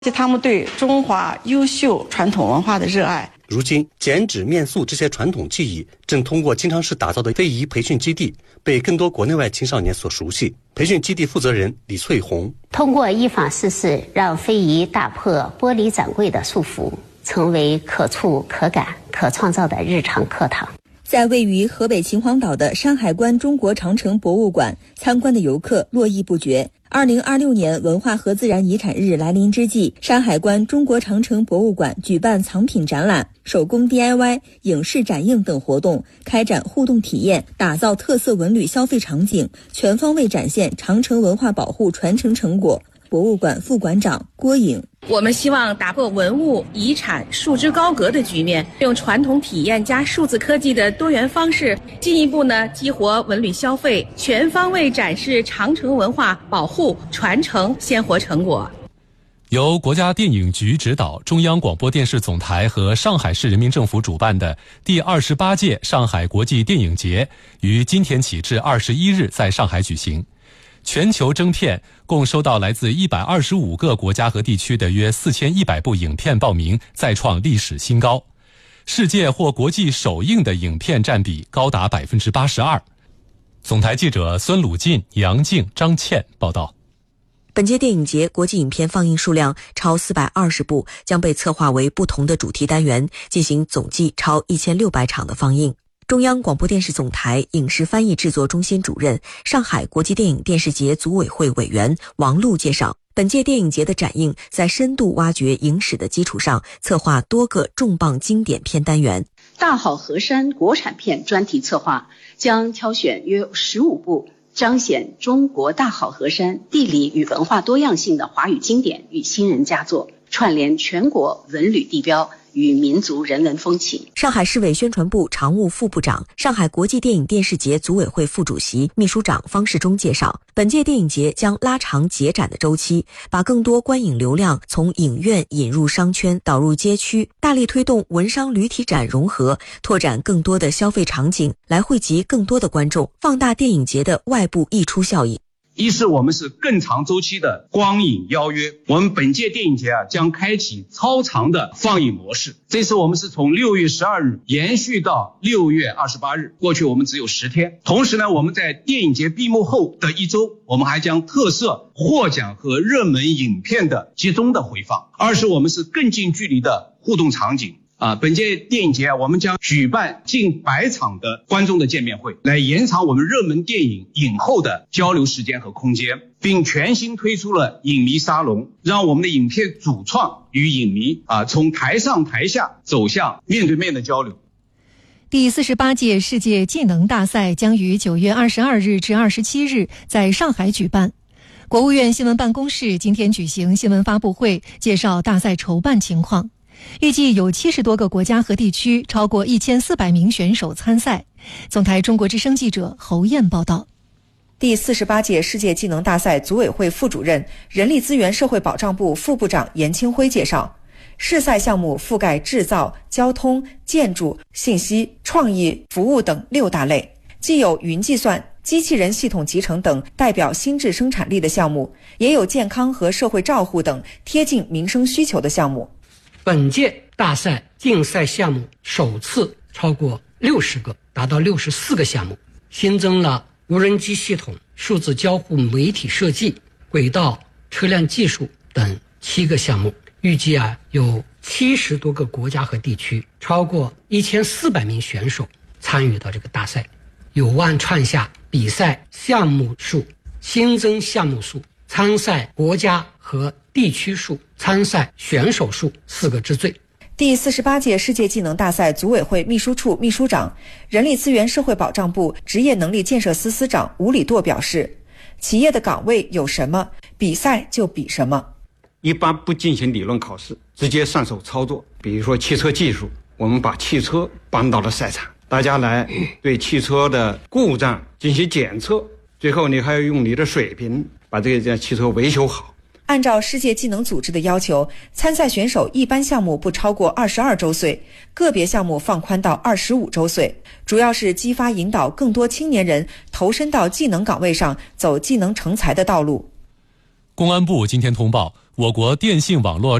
他们对中华优秀传统文化的热爱。 如今，剪纸、面塑这些传统技艺正通过金昌市打造的非遗培训基地，被更多国内外青少年所熟悉。培训基地负责人李翠红： 通过依法实施，让非遗打破玻璃展柜的束缚，成为可触、可感、可创造的日常课堂。 在位于河北秦皇岛的山海关中国长城博物馆，参观的游客络绎不绝。2026年文化和自然遗产日来临之际，山海关中国长城博物馆举办藏品展览、手工 DIY、影视展映等活动，开展互动体验，打造特色文旅消费场景，全方位展现长城文化保护传承成果。博物馆副馆长郭颖： 我们希望打破文物遗产束之高阁的局面，用传统体验加数字科技的多元方式，进一步激活文旅消费，全方位展示长城文化保护传承鲜活成果。 由国家电影局指导，中央广播电视总台和上海市人民政府主办的第28届上海国际电影节于今天起至21日在上海举行。全球征片共收到来自125个国家和地区的约4100部影片报名，再创历史新高。世界或国际首映的影片占比高达 82%。 总台记者孙鲁进、杨静、张倩报道。 本届电影节国际影片放映数量超420部，将被策划为不同的主题单元，进行总计超1600场的放映。中央广播电视总台影视翻译制作中心主任、上海国际电影电视节组委会委员王璐介绍，本届电影节的展映在深度挖掘影史的基础上，策划多个重磅经典片单元。 大好河山国产片专题策划将挑选约15部彰显中国大好河山地理与文化多样性的华语经典与新人佳作，串联全国文旅地标与民族人文风情。 上海市委宣传部常务副部长、上海国际电影电视节组委会副主席、秘书长方世忠介绍，本届电影节将拉长节展的周期，把更多观影流量从影院引入商圈，导入街区，大力推动文商旅体展融合，拓展更多的消费场景，来惠及更多的观众，放大电影节的外部溢出效应。 一是我们是更长周期的光影邀约，我们本届电影节将开启超长的放映模式。这次我们是从6月12日延续到6月28日，过去我们只有10天。同时呢，我们在电影节闭幕后的1周，我们还将特色获奖和热门影片的集中的回放。二是我们是更近距离的互动场景。本届电影节我们将举办近100场的观众的见面会，来延长我们热门电影影后的交流时间和空间，并全新推出了影迷沙龙，让我们的影片主创与影迷从台上台下走向面对面的交流。 第48届世界技能大赛将于9月22日至27日在上海举办。国务院新闻办公室今天举行新闻发布会，介绍大赛筹办情况。预计有70多个国家和地区，超过1400名选手参赛。总台中国之声记者侯燕报道。 第48届世界技能大赛组委会副主任、人力资源社会保障部副部长严清辉介绍，试赛项目覆盖制造、交通、建筑、信息、创意、服务等6大类，既有云计算、机器人系统集成等代表心智生产力的项目，也有健康和社会照护等贴近民生需求的项目。 本届大赛竞赛项目首次超过60个，达到64个项目，新增了无人机系统、数字交互媒体设计、轨道车辆技术等7个项目。预计有70多个国家和地区，超过1400名选手参与到这个大赛，有望创下比赛项目数、新增项目数、参赛国家和地区数、参赛选手数4个之最。 第48届世界技能大赛组委会秘书处秘书长、人力资源社会保障部职业能力建设司司长吴礼舵表示，企业的岗位有什么，比赛就比什么。 一般不进行理论考试，直接上手操作。比如说汽车技术，我们把汽车搬到了赛场，大家来对汽车的故障进行检测，最后你还要用你的水平把这个汽车维修好。 按照世界技能组织的要求，参赛选手一般项目不超过22周岁，个别项目放宽到25周岁，主要是激发引导更多青年人投身到技能岗位上，走技能成才的道路。 公安部今天通报，我国电信网络